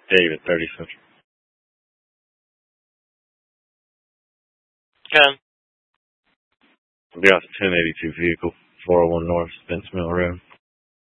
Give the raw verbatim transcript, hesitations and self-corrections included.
David, thirty Central. Ken. I'll be off the ten eighty-two vehicle, four oh one North, Spence Mill Road.